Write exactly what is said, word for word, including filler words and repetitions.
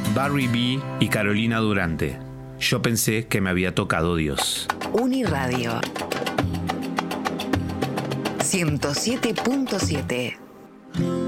Barry B. y Carolina Durante. Yo pensé que me había tocado Dios. Uniradio ciento siete punto siete.